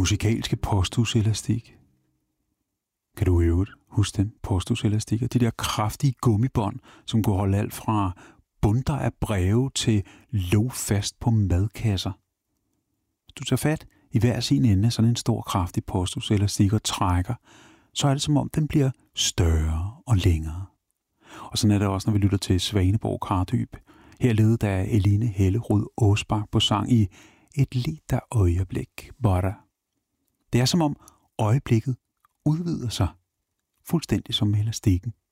musikalske posthuselastik. Kan du i øvrigt huske den posthuselastikker? De der kraftige gummibånd, som kunne holde alt fra bundter af breve til låg fast på madkasser. Hvis du tager fat i hver sin ende af sådan en stor, kraftig posthuselastik og trækker, så er det som om den bliver større og længere. Og sådan er det også, når vi lytter til Svaneborg Kardyb. Her leder der Eline Hellerud Åsbak på sang i Et lite øjeblik, bara. Det er som om øjeblikket udvider sig, fuldstændig som med elastikken.